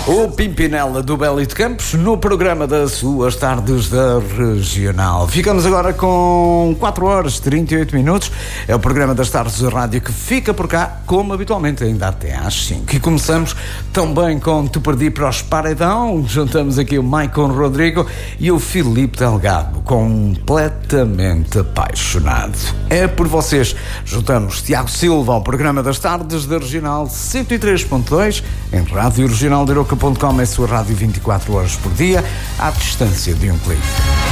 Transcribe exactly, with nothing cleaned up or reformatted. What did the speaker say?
O Pimpinela do Belo de Campos no programa das suas tardes da Regional. Ficamos agora com quatro horas e trinta e oito minutos. É o programa das tardes da rádio que fica por cá, como habitualmente, ainda até às cinco. E começamos também com Tu Perdi para os Paredão. Juntamos aqui o Maicon Rodrigo e o Filipe Delgado, completamente apaixonado. É por vocês. Juntamos Tiago Silva ao programa das tardes da Regional cento e três ponto dois em rádio regional de aroca ponto com, é a sua rádio vinte e quatro horas por dia, à distância de um clique.